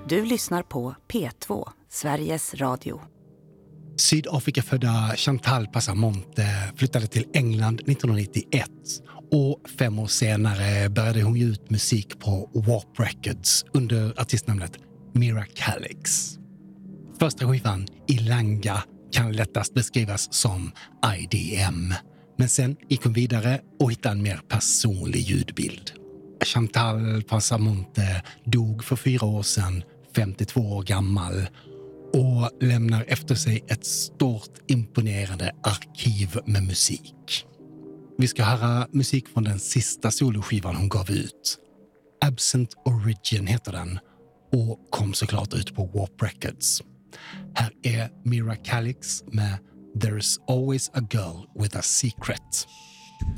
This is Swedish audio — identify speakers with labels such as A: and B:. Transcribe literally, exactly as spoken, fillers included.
A: Du lyssnar på P två, Sveriges Radio.
B: Sydafrikafödda Chantal Passamonte flyttade till England nittonhundranittioett och fem år senare började hon ge ut musik på Warp Records under artistnamnet Mira Calix. Första skivan, Ilanga, kan lättast beskrivas som I D M, men sen gick hon vidare och hittade en mer personlig ljudbild. Chantal Passamonte dog för fyra år sedan, femtiotvå år gammal, och lämnar efter sig ett stort imponerande arkiv med musik. Vi ska höra musik från den sista soloskivan hon gav ut. Absent Origin heter den och kom såklart ut på Warp Records. Här är Mira Calix med There's Always a Girl with a Secret.